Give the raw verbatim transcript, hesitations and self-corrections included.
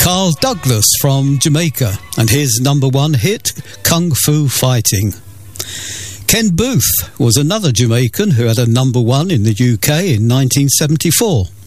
Carl Douglas from Jamaica and his number one hit, Kung Fu Fighting. Ken Booth was another Jamaican who had a number one in the U K in nineteen seventy-four.